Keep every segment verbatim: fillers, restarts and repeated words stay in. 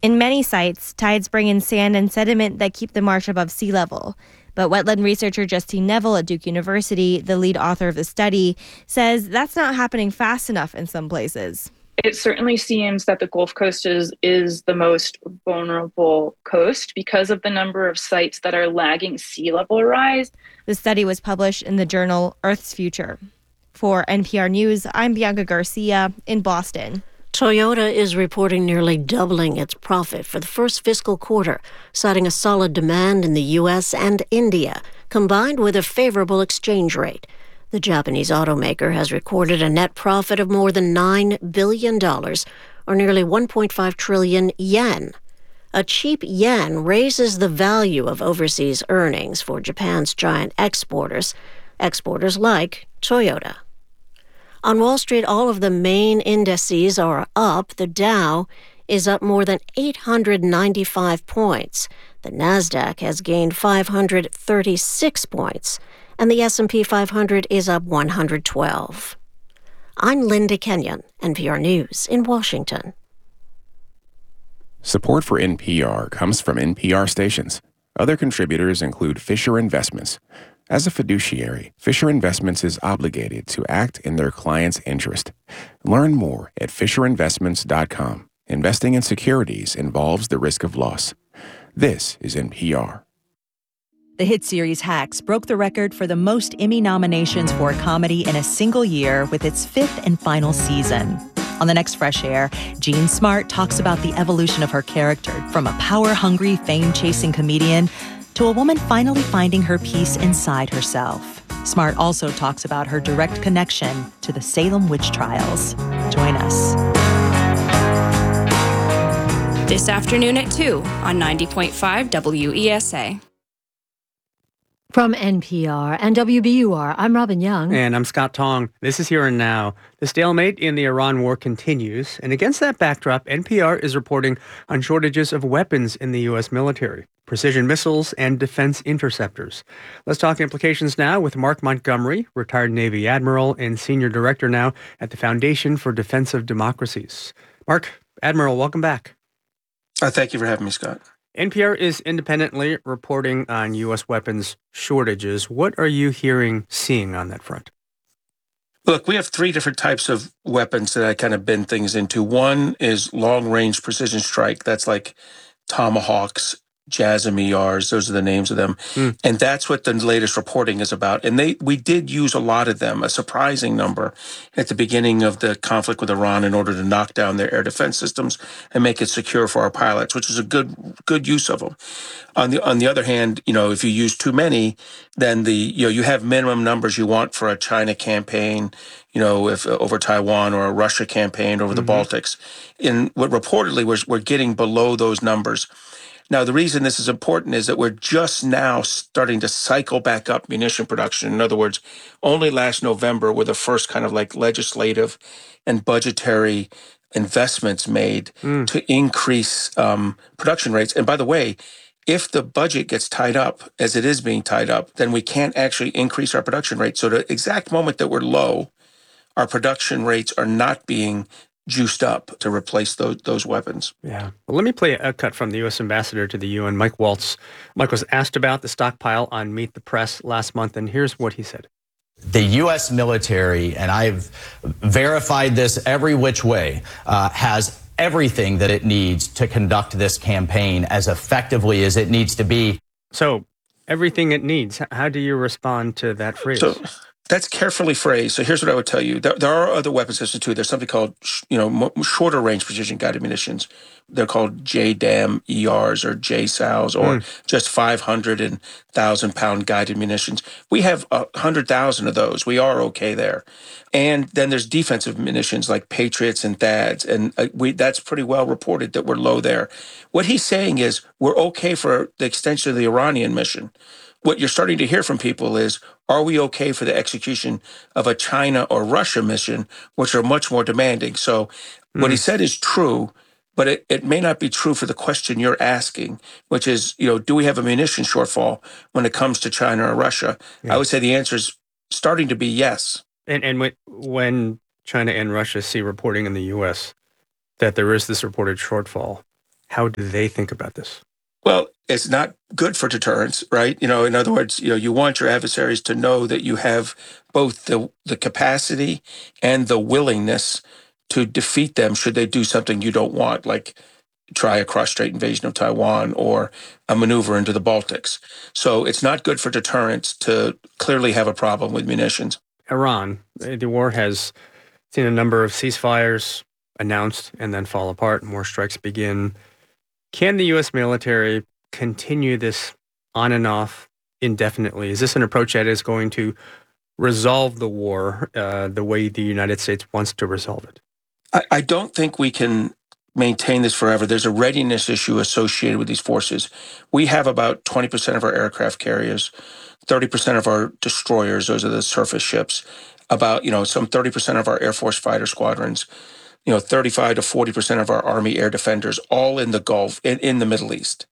In many sites, tides bring in sand and sediment that keep the marsh above sea level. But wetland researcher Justine Neville at Duke University, the lead author of the study, says that's not happening fast enough in some places. It certainly seems that the Gulf Coast is, is the most vulnerable coast because of the number of sites that are lagging sea level rise. The study was published in the journal Earth's Future. For N P R News, I'm Bianca Garcia in Boston. Toyota is reporting nearly doubling its profit for the first fiscal quarter, citing a solid demand in the U S and India, combined with a favorable exchange rate. The Japanese automaker has recorded a net profit of more than nine billion dollars, or nearly one point five trillion yen. A cheap yen raises the value of overseas earnings for Japan's giant exporters, exporters like Toyota. On Wall Street, all of the main indices are up. The Dow is up more than eight hundred ninety-five points. The Nasdaq has gained five hundred thirty-six points, and the S and P five hundred is up one hundred twelve. I'm Linda Kenyon, N P R News in Washington. Support for N P R comes from N P R stations. Other contributors include Fisher Investments. As a fiduciary, Fisher Investments is obligated to act in their client's interest. Learn more at fisher investments dot com. Investing in securities involves the risk of loss. This is N P R. The hit series Hacks broke the record for the most Emmy nominations for a comedy in a single year with its fifth and final season. On the next Fresh Air, Jean Smart talks about the evolution of her character from a power-hungry, fame-chasing comedian to a woman finally finding her peace inside herself. Smart also talks about her direct connection to the Salem witch trials. Join us. This afternoon at two on ninety point five W E S A. From N P R and W B U R, I'm Robin Young. And I'm Scott Tong. This is Here and Now. The stalemate in the Iran war continues, and against that backdrop, N P R is reporting on shortages of weapons in the U S military, precision missiles, and defense interceptors. Let's talk implications now with Mark Montgomery, retired Navy Admiral and Senior Director now at the Foundation for Defensive Democracies. Mark, Admiral, welcome back. Uh, thank you for having me, Scott. N P R is independently reporting on U S weapons shortages. What are you hearing, seeing on that front? Look, we have three different types of weapons that I kind of bend things into. One is long-range precision strike. That's like Tomahawks, JASSM E Rs. Those are the names of them. Mm. And that's what the latest reporting is about. And they we did use a lot of them, a surprising number, at the beginning of the conflict with Iran in order to knock down their air defense systems and make it secure for our pilots, which is a good good use of them. On the on the other hand, you know, if you use too many, then the you know you have minimum numbers you want for a China campaign, you know, if over Taiwan, or a Russia campaign over mm-hmm. the Baltics. In what reportedly we're we're getting below those numbers. Now, the reason this is important is that we're just now starting to cycle back up munition production. In other words, only last November were the first kind of like legislative and budgetary investments made mm. to increase um, production rates. And by the way, if the budget gets tied up, as it is being tied up, then we can't actually increase our production rate. So the exact moment that we're low, our production rates are not being juiced up to replace those those weapons. Yeah. Well, let me play a cut from the U S ambassador to the U N, Mike Waltz. Mike was asked about the stockpile on Meet the Press last month, and here's what he said. The U S military, and I've verified this every which way, uh, has everything that it needs to conduct this campaign as effectively as it needs to be. So, everything it needs. How do you respond to that phrase? So, that's carefully phrased. So here's what I would tell you. There, there are other weapon systems too. There's something called, you know, shorter range precision guided munitions. They're called J DAM E Rs or J SALs, or mm. just five hundred and one thousand pound guided munitions. We have one hundred thousand of those. We are okay there. And then there's defensive munitions like Patriots and THAADs. And uh, we that's pretty well reported that we're low there. What he's saying is we're okay for the extension of the Iranian mission. What you're starting to hear from people is, are we okay for the execution of a China or Russia mission, which are much more demanding? So mm. what he said is true, but it, it may not be true for the question you're asking, which is, you know, do we have a munition shortfall when it comes to China or Russia? Yeah. I would say the answer is starting to be yes. And, and when China and Russia see reporting in the U S that there is this reported shortfall, How do they think about this? Well, it's not good for deterrence, right? You know, in other words, you know, you want your adversaries to know that you have both the the capacity and the willingness to defeat them should they do something you don't want, like try a cross-strait invasion of Taiwan or a maneuver into the Baltics. So it's not good for deterrence to clearly have a problem with munitions. Iran, the war has seen a number of ceasefires announced and then fall apart, more strikes begin. Can the U S military continue this on and off indefinitely? Is this an approach that is going to resolve the war uh, the way the United States wants to resolve it? I, I don't think we can maintain this forever. There's a readiness issue associated with these forces. We have about twenty percent of our aircraft carriers, thirty percent of our destroyers, those are the surface ships, about, you know, some thirty percent of our Air Force fighter squadrons, you know, thirty-five to forty percent of our Army air defenders, all in the Gulf, in, in the Middle East.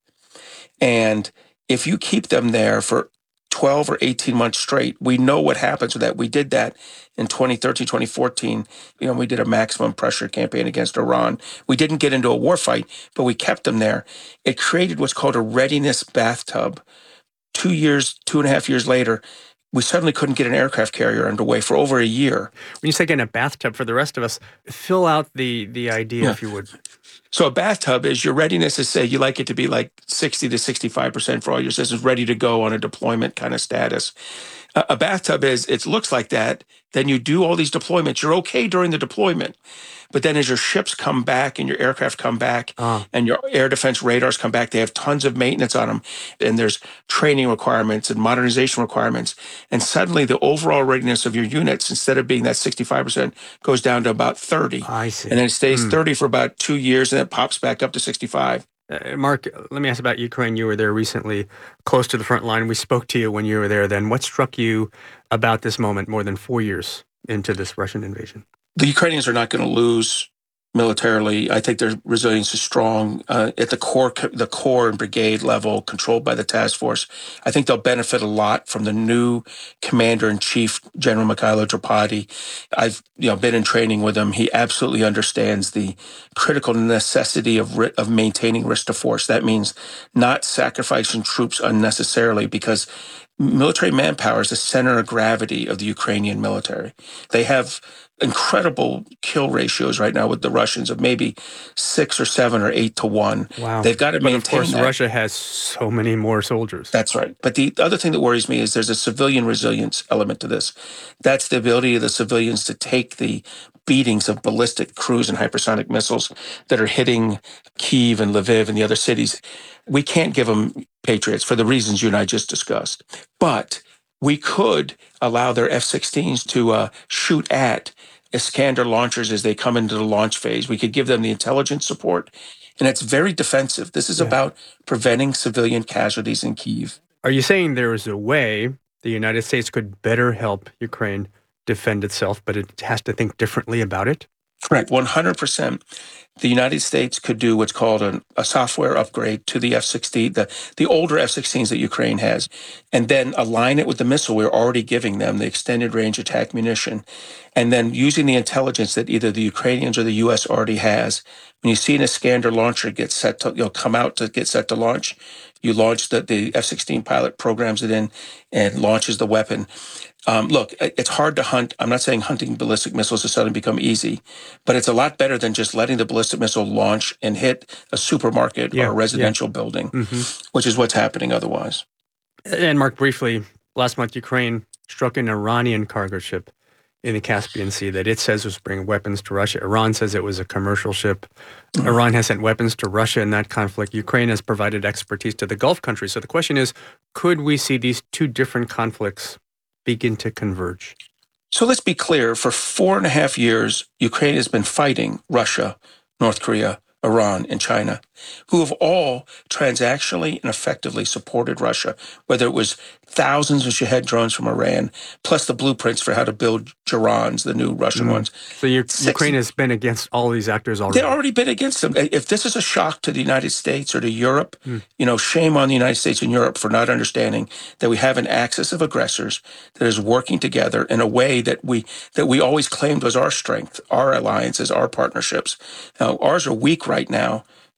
And if you keep them there for twelve or eighteen months straight, we know what happens with that. We did that in twenty thirteen, twenty fourteen. You know, we did a maximum pressure campaign against Iran. We didn't get into a war fight, but we kept them there. It created what's called a readiness bathtub. Two years, two and a half years later, we suddenly couldn't get an aircraft carrier underway for over a year. When you say get in a bathtub, for the rest of us, fill out the the idea, yeah. if you would. So a bathtub is your readiness is, say, you like it to be like sixty to sixty-five percent for all your systems, ready to go on a deployment kind of status. A, a bathtub is, it looks like that. Then you do all these deployments. You're okay during the deployment. But then as your ships come back and your aircraft come back uh. and your air defense radars come back, they have tons of maintenance on them. And there's training requirements and modernization requirements. And suddenly the overall readiness of your units, instead of being that sixty-five percent, goes down to about thirty. I see. And then it stays mm. thirty for about two years and then it pops back up to sixty-five. Uh, Mark, let me ask about Ukraine. You were there recently, close to the front line. We spoke to you when you were there then. What struck you about this moment more than four years into this Russian invasion? The Ukrainians are not going to lose militarily. I think their resilience is strong uh, at the core, the core and brigade level, controlled by the task force. I think they'll benefit a lot from the new commander-in-chief, General Mikhailo Drapati. I've you know been in training with him. He absolutely understands the critical necessity of of maintaining risk to force. That means not sacrificing troops unnecessarily, because military manpower is the center of gravity of the Ukrainian military. They have incredible kill ratios right now with the Russians of maybe six or seven or eight to one. Wow. They've got to but maintain of course, that. Russia has so many more soldiers. That's right. But the other thing that worries me is there's a civilian resilience element to this. That's the ability of the civilians to take the beatings of ballistic cruise and hypersonic missiles that are hitting Kyiv and Lviv and the other cities. We can't give them Patriots for the reasons you and I just discussed. But we could allow their F sixteens to uh, shoot at Iskander launchers as they come into the launch phase. We could give them the intelligence support, and it's very defensive. This is yeah. about preventing civilian casualties in Kyiv. Are you saying there is a way the United States could better help Ukraine defend itself, but it has to think differently about it? Correct, one hundred percent. The United States could do what's called an, a software upgrade to the F sixteen, the, the older F sixteens that Ukraine has, and then align it with the missile we're already giving them, the extended range attack munition, and then using the intelligence that either the Ukrainians or the U S already has. When you see an Iskander launcher get set to, you know, come out to get set to launch, you launch the, the F sixteen pilot programs it in and launches the weapon. Um, look, it's hard to hunt. I'm not saying hunting ballistic missiles has suddenly become easy, but it's a lot better than just letting the ballistic missile launch and hit a supermarket yeah, or a residential yeah. building, mm-hmm. which is what's happening otherwise. And Mark, briefly, last month, Ukraine struck an Iranian cargo ship in the Caspian Sea that it says was bringing weapons to Russia. Iran says it was a commercial ship. Mm-hmm. Iran has sent weapons to Russia in that conflict. Ukraine has provided expertise to the Gulf countries. So the question is, could we see these two different conflicts begin to converge? So let's be clear. For four and a half years, Ukraine has been fighting Russia, North Korea, Iran, and China, who have all transactionally and effectively supported Russia, whether it was thousands of Shahed drones from Iran, plus the blueprints for how to build Girons, the new Russian mm. ones. So your, Ukraine has been against all these actors already? They've already been against them. If this is a shock to the United States or to Europe, mm. you know, shame on the United States and Europe for not understanding that we have an axis of aggressors that is working together in a way that we that we always claimed was our strength, our alliances, our partnerships. Now, ours are weak right now.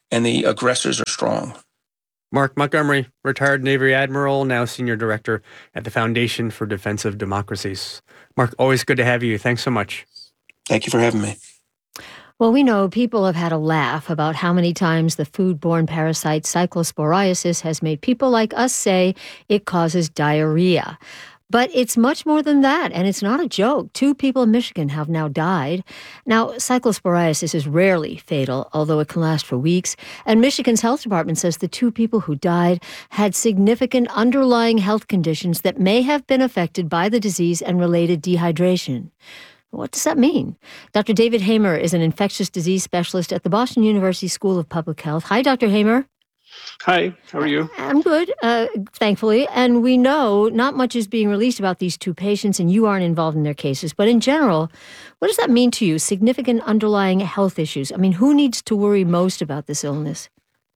and the aggressors are strong. Mark Montgomery, retired Navy Admiral, now Senior Director at the Foundation for Defensive Democracies. Mark, always good to have you. Thanks so much. Thank you for having me. Well, we know people have had a laugh about how many times the foodborne parasite cyclosporiasis has made people like us say it causes diarrhea. But it's much more than that, and it's not a joke. Two people in Michigan have now died. Now, cyclosporiasis is rarely fatal, although it can last for weeks. And Michigan's health department says the two people who died had significant underlying health conditions that may have been affected by the disease and related dehydration. What does that mean? Doctor David Hamer is an infectious disease specialist at the Boston University School of Public Health. Hi, Doctor Hamer. Hi, how are you? I'm good, uh, thankfully. And we know not much is being released about these two patients, and you aren't involved in their cases. But in general, what does that mean to you? Significant underlying health issues. I mean, who needs to worry most about this illness?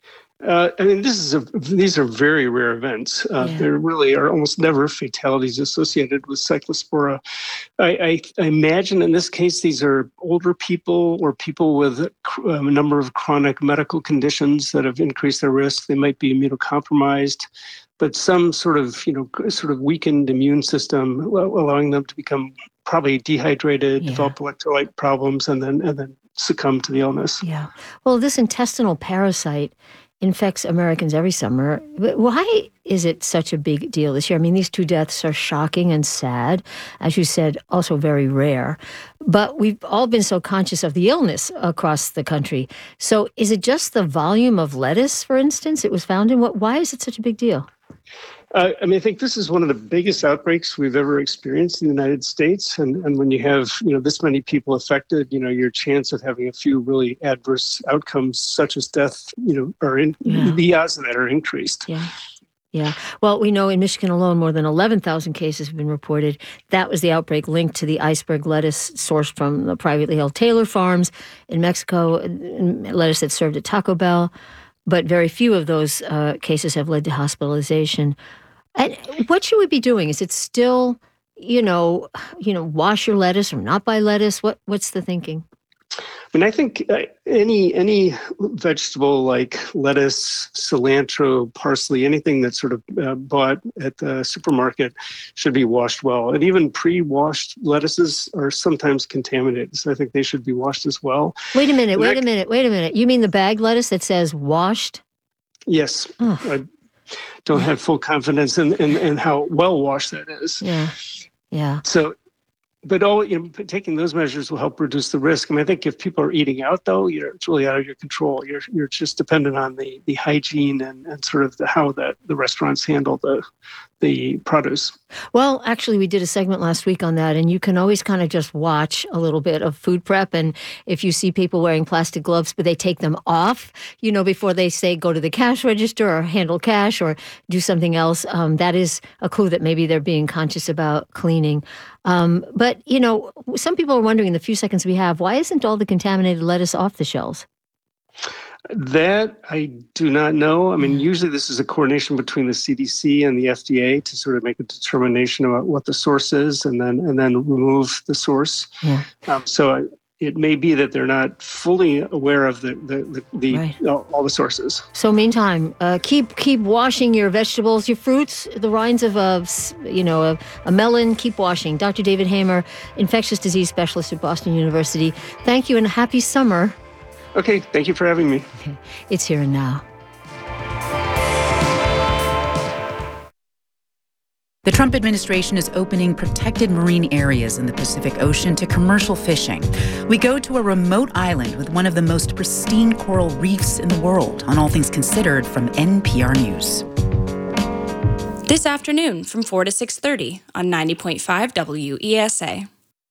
Uh, I mean, this is a, these are very rare events. Uh, Yeah. There really are almost never fatalities associated with cyclospora. I, I, I imagine in this case, these are older people or people with a, a number of chronic medical conditions that have increased their risk. They might be immunocompromised, but some sort of, you know, sort of weakened immune system, allowing them to become probably dehydrated, Yeah. develop electrolyte problems, and then and then succumb to the illness. Yeah. Well, this intestinal parasite infects Americans every summer. But why is it such a big deal this year? I mean, these two deaths are shocking and sad, as you said, also very rare. But we've all been so conscious of the illness across the country. So is it just the volume of lettuce, for instance, it was found in? What? Why is it such a big deal? Uh, I mean, I think this is one of the biggest outbreaks we've ever experienced in the United States. And, and when you have, you know, this many people affected, you know, your chance of having a few really adverse outcomes, such as death, you know, are in Yeah. the odds of that are increased. Yeah. Yeah. Well, we know in Michigan alone, more than eleven thousand cases have been reported. That was the outbreak linked to the iceberg lettuce sourced from the privately held Taylor farms in Mexico, lettuce that served at Taco Bell. But very few of those uh, cases have led to hospitalization. And what should we be doing? Is it still, you know, you know, wash your lettuce or not buy lettuce? What What's the thinking? I mean, I think uh, any any vegetable like lettuce, cilantro, parsley, anything that's sort of uh, bought at the supermarket should be washed well. And even pre-washed lettuces are sometimes contaminated, so I think they should be washed as well. Wait a minute, And wait I- a minute, wait a minute. You mean the bag lettuce that says washed? Yes, Oh. I don't have full confidence in, in, in how well washed that is. Yeah, yeah. So, but all, you know, taking those measures will help reduce the risk. I mean, I think if people are eating out, though, you're, it's really out of your control. You're you're just dependent on the, the hygiene and, and sort of the, how that the restaurants handle the the produce. Well, actually, we did a segment last week on that, and you can always kind of just watch a little bit of food prep. And if you see people wearing plastic gloves, but they take them off, you know, before they say go to the cash register or handle cash or do something else, um, that is a clue that maybe they're being conscious about cleaning. Um, but, you know, some people are wondering in the few seconds we have, why isn't all the contaminated lettuce off the shelves? That I do not know. I mean, usually this is a coordination between the C D C and the F D A to sort of make a determination about what the source is, and then and then remove the source. Yeah. Um, so I, it may be that they're not fully aware of the the, the, the Right. all, all the sources. So meantime, uh, keep keep washing your vegetables, your fruits, the rinds of a, you know, a, a melon, keep washing. Doctor David Hamer, infectious disease specialist at Boston University. Thank you and happy summer. Okay, thank you for having me. Okay. It's Here and Now. The Trump administration is opening protected marine areas in the Pacific Ocean to commercial fishing. We go to a remote island with one of the most pristine coral reefs in the world on All Things Considered from N P R News. This afternoon from four to six thirty on ninety point five W E S A.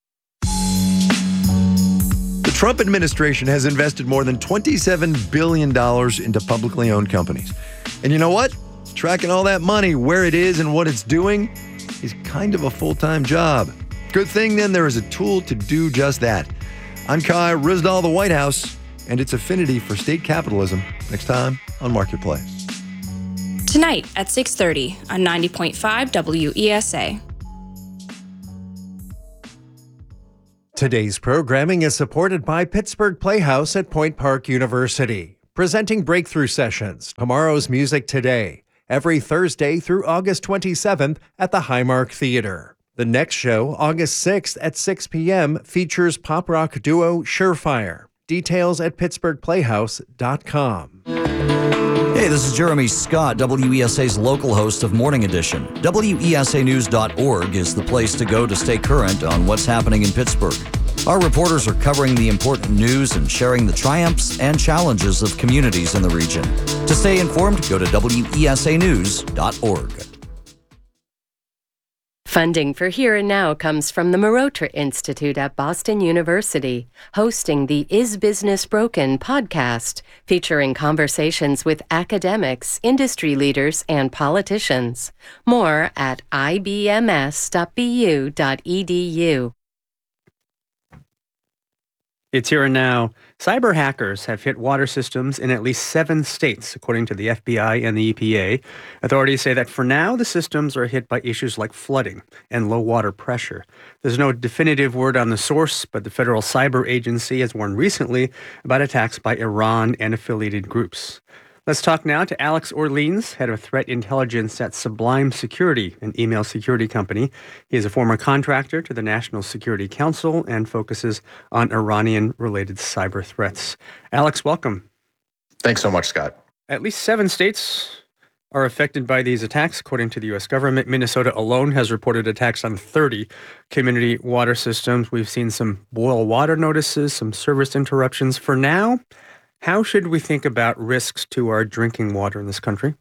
The Trump administration has invested more than twenty-seven billion dollars into publicly owned companies. And you know what? Tracking all that money, where it is and what it's doing is kind of a full-time job. Good thing then there is a tool to do just that. I'm Kai Ryssdal, the White House, and its affinity for state capitalism next time on Marketplace. Tonight at six thirty on ninety point five W E S A. Today's programming is supported by Pittsburgh Playhouse at Point Park University. presenting Breakthrough Sessions, tomorrow's music today, every Thursday through August twenty-seventh at the Highmark Theater. The next show, August sixth at six p.m., features pop rock duo Surefire. Details at pittsburgh playhouse dot com. Hey, this is Jeremy Scott, W E S A's local host of Morning Edition. W E S A news dot org is the place to go to stay current on what's happening in Pittsburgh. Our reporters are covering the important news and sharing the triumphs and challenges of communities in the region. To stay informed, go to W E S A news dot org. Funding for Here and Now comes from the Marotra Institute at Boston University, hosting the Is Business Broken podcast, featuring conversations with academics, industry leaders, and politicians. More at I B M S dot B U dot E D U. It's Here and Now. Cyber hackers have hit water systems in at least seven states, according to the F B I and the E P A. Authorities say that for now, the systems are hit by issues like flooding and low water pressure. There's no definitive word on the source, but the Federal Cyber Agency has warned recently about attacks by Iran and affiliated groups. Let's talk now to Alex Orleans, head of threat intelligence at Sublime Security, an email security company. He is a former contractor to the National Security Council and focuses on Iranian-related cyber threats. Alex, welcome. Thanks so much, Scott. At least seven states are affected by these attacks, according to the U S government. Minnesota alone has reported attacks on thirty community water systems. We've seen some boil water notices, some service interruptions. For now, how should we think about risks to our drinking water in this country?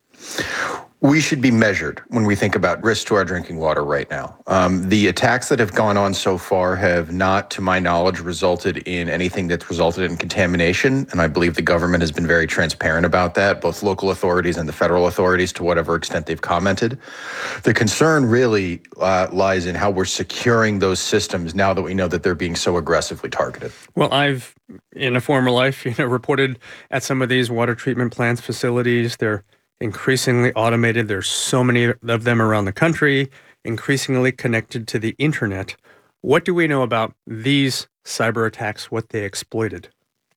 We should be measured when we think about risks to our drinking water right now. Um, the attacks that have gone on so far have not, to my knowledge, resulted in anything that's resulted in contamination. And I believe the government has been very transparent about that, both local authorities and the federal authorities, to whatever extent they've commented. The concern really uh, lies in how we're securing those systems now that we know that they're being so aggressively targeted. Well, I've, in a former life, you know, reported at some of these water treatment plants, facilities. They're increasingly automated. There's so many of them around the country, increasingly connected to the internet. What do we know about these cyber attacks, what they exploited?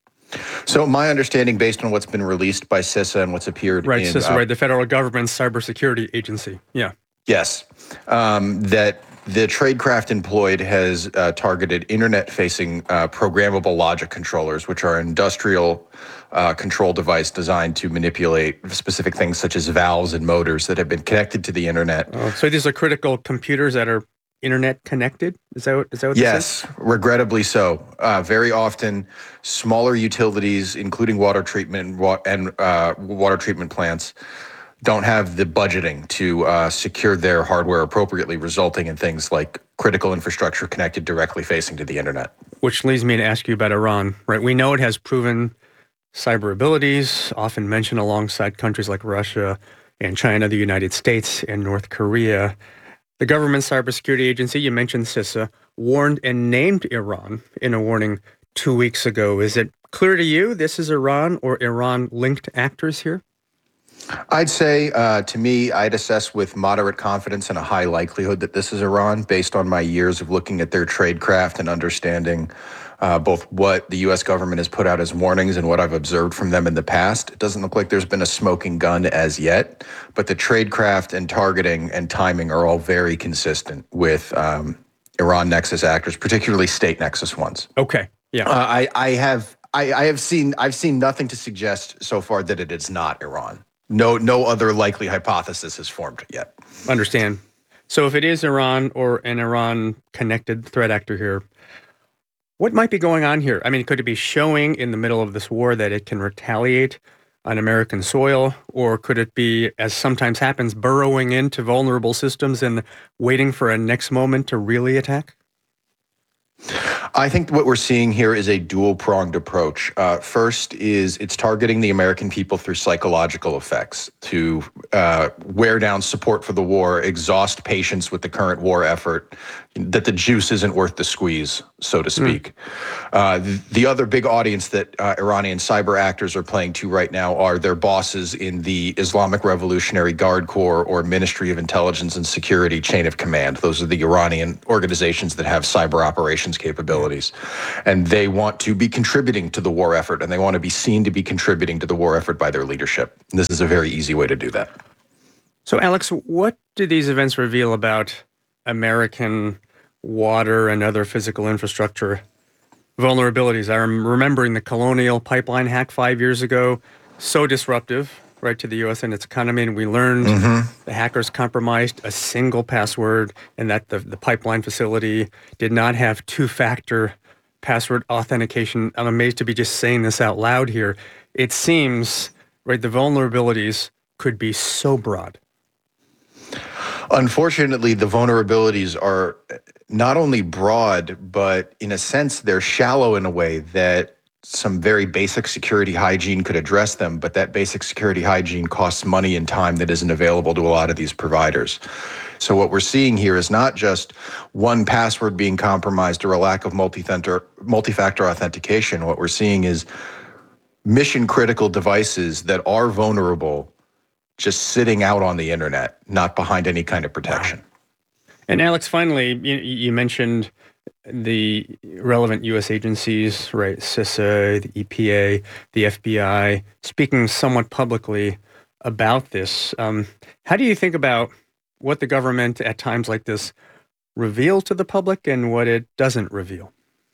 So my understanding, based on what's been released by CISA and what's appeared right, in... CISA, uh, right, the federal government's cybersecurity agency. Yeah. Yes. Um, that the tradecraft employed has uh, targeted internet-facing uh, programmable logic controllers, which are industrial uh, control device designed to manipulate specific things such as valves and motors that have been connected to the internet. Oh, so these are critical computers that are internet connected? Is that what, is that what Yes, this is? regrettably so. Uh, very often, smaller utilities, including water treatment and, wa- and uh, water treatment plants, don't have the budgeting to uh, secure their hardware appropriately, resulting in things like critical infrastructure connected directly facing to the internet. Which leads me to ask you about Iran, right? We know it has proven cyber abilities, often mentioned alongside countries like Russia and China, the United States, and North Korea. The government cybersecurity agency, you mentioned CISA, warned and named Iran in a warning two weeks ago. Is it clear to you this is Iran or Iran-linked actors here? I'd say, uh, to me, I'd assess with moderate confidence and a high likelihood that this is Iran, based on my years of looking at their tradecraft and understanding uh, both what the U S government has put out as warnings and what I've observed from them in the past. It doesn't look like there's been a smoking gun as yet, but the tradecraft and targeting and timing are all very consistent with um, Iran nexus actors, particularly state nexus ones. Okay, yeah. Uh, I, I have, I, I have seen, I've seen nothing to suggest so far that it is not Iran. No, no other likely hypothesis has formed yet. Understand. So if it is Iran or an Iran-connected threat actor here, what might be going on here? I mean, could it be showing in the middle of this war that it can retaliate on American soil? Or could it be, as sometimes happens, burrowing into vulnerable systems and waiting for a next moment to really attack? I think what we're seeing here is a dual-pronged approach. Uh, first is it's targeting the American people through psychological effects to uh, wear down support for the war, exhaust patience with the current war effort, that the juice isn't worth the squeeze, so to speak. Mm. Uh, the, the other big audience that uh, Iranian cyber actors are playing to right now are their bosses in the Islamic Revolutionary Guard Corps or Ministry of Intelligence and Security chain of command. Those are the Iranian organizations that have cyber operations nation's capabilities. And they want to be contributing to the war effort, and they want to be seen to be contributing to the war effort by their leadership. And this is a very easy way to do that. So, Alex, what do these events reveal about American water and other physical infrastructure vulnerabilities? I'm remembering the Colonial Pipeline hack five years ago, so disruptive, right, to the U S and its economy, and we learned mm-hmm. the hackers compromised a single password and that the, the pipeline facility did not have two-factor password authentication. I'm amazed to be just saying this out loud here. It seems, right, the vulnerabilities could be so broad. Unfortunately, the vulnerabilities are not only broad, but in a sense, they're shallow in a way that some very basic security hygiene could address them, but that basic security hygiene costs money and time that isn't available to a lot of these providers. So what we're seeing here is not just one password being compromised or a lack of multi-factor multi-factor authentication. What we're seeing is mission-critical devices that are vulnerable just sitting out on the internet, not behind any kind of protection. Wow. And Alex, finally, you, you mentioned the relevant U S agencies, right? CISA, the E P A, the F B I, speaking somewhat publicly about this. Um, how do you think about what the government at times like this reveals to the public and what it doesn't reveal?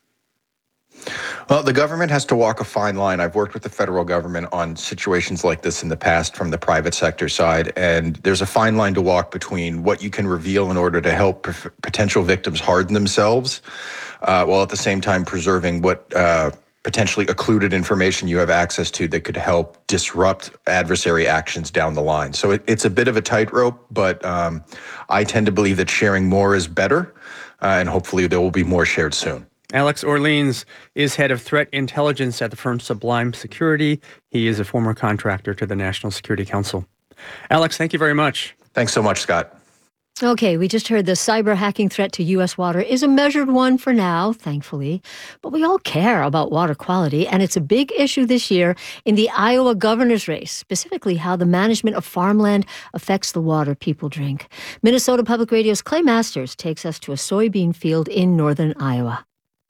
Well, the government has to walk a fine line. I've worked with the federal government on situations like this in the past from the private sector side, and there's a fine line to walk between what you can reveal in order to help p- potential victims harden themselves, uh, while at the same time preserving what uh, potentially occluded information you have access to that could help disrupt adversary actions down the line. So it, it's a bit of a tightrope, but um, I tend to believe that sharing more is better, uh, and hopefully there will be more shared soon. Alex Orleans is head of threat intelligence at the firm Sublime Security. He is a former contractor to the National Security Council. Alex, thank you very much. Thanks so much, Scott. Okay, we just heard the cyber hacking threat to U S water is a measured one for now, thankfully. But we all care about water quality, and it's a big issue this year in the Iowa governor's race, specifically how the management of farmland affects the water people drink. Minnesota Public Radio's Clay Masters takes us to a soybean field in northern Iowa.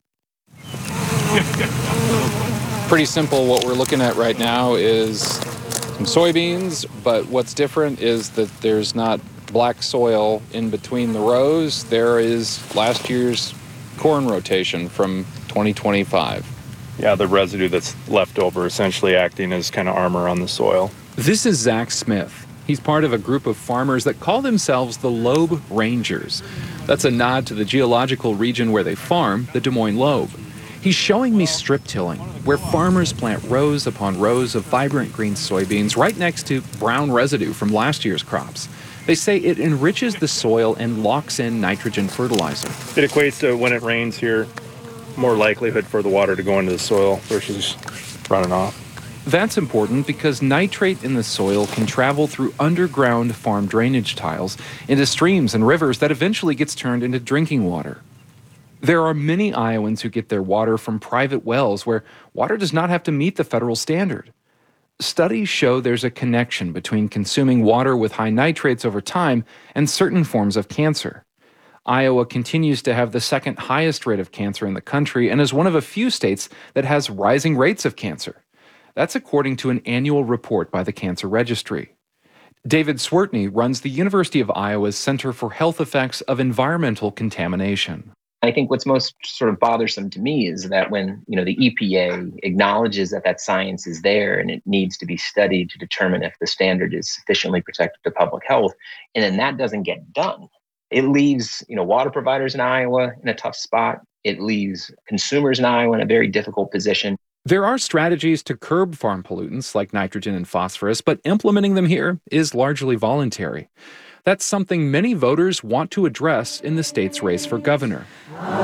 Pretty simple. What we're looking at right now is some soybeans, but what's different is that there's not black soil in between the rows. There is last year's corn rotation from twenty twenty-five. Yeah, the residue that's left over essentially acting as kind of armor on the soil. This is Zach Smith. He's part of a group of farmers that call themselves the Loeb Rangers. That's a nod to the geological region where they farm, the Des Moines Loeb. He's showing me strip tilling, where farmers plant rows upon rows of vibrant green soybeans right next to brown residue from last year's crops. They say it enriches the soil and locks in nitrogen fertilizer. It equates to, when it rains here, more likelihood for the water to go into the soil versus running off. That's important because nitrate in the soil can travel through underground farm drainage tiles into streams and rivers that eventually gets turned into drinking water. There are many Iowans who get their water from private wells where water does not have to meet the federal standard. Studies show there's a connection between consuming water with high nitrates over time and certain forms of cancer. Iowa continues to have the second highest rate of cancer in the country and is one of a few states that has rising rates of cancer. That's according to an annual report by the Cancer Registry. David Swertney runs the University of Iowa's Center for Health Effects of Environmental Contamination. I think what's most sort of bothersome to me is that when, you know, the E P A acknowledges that that science is there and it needs to be studied to determine if the standard is sufficiently protective to public health, and then that doesn't get done, it leaves, you know, water providers in Iowa in a tough spot. It leaves consumers in Iowa in a very difficult position. There are strategies to curb farm pollutants like nitrogen and phosphorus, but implementing them here is largely voluntary. That's something many voters want to address in the state's race for governor.